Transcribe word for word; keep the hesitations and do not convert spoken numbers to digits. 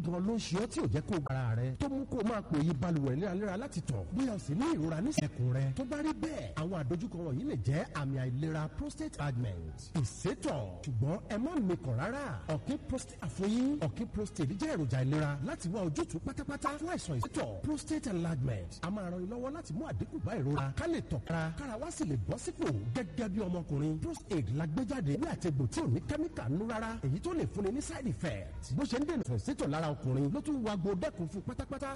gan ló ń ṣe ọ́ tí ò jẹ́ kó gbára rẹ tó mú kó máa pè yí balùwẹ̀ léraléra láti tọ̀ bóyá o sì ní ìrora ní ẹ̀kún rẹ tó bá rí bẹ́ẹ̀ àwọn àdójúkọ wọ̀nyí lè jẹ́ àmì àìlera prostate enlargement ìsétọ̀ ṣùgbọ́n ẹ má mikàn rárá ọ̀kín prostate àfọyín ọ̀kín prostate jẹ́ èròjà ìlera láti wá ojútùú pátápátá fún àìsàn ìsétọ̀ prostate enlargement a máa ran ilọ́wọ́ láti mú àdínkù bá ìrora ká lè tọ̀ kára kára wá sì lè bọ́ sípò gẹ́gẹ́ bí ọmọkùnrin prostate la gbé jáde ní àtẹ̀gbò tí ò ní kẹ́míkà nú rárá èyí tó lè fúnni ní side effect bó ṣe ń dènà ìsétọ̀ lára ọkùnrin ló tún wá gbó dẹ́kun fún pátápátá